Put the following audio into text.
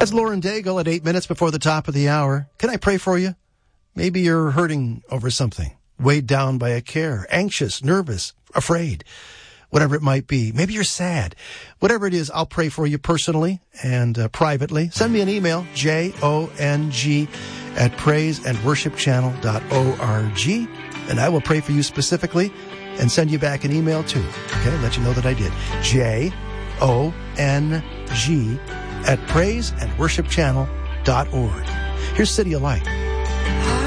That's Lauren Daigle at 8 minutes before the top of the hour. Can I pray for you? Maybe you're hurting over something, weighed down by a care, anxious, nervous, afraid, whatever it might be. Maybe you're sad. Whatever it is, I'll pray for you personally and privately. Send me an email, jong@praiseandworshipchannel.org, and I will pray for you specifically and send you back an email too. Okay, let you know that I did. jong@praiseandworshipchannel.org. Here's City of Light.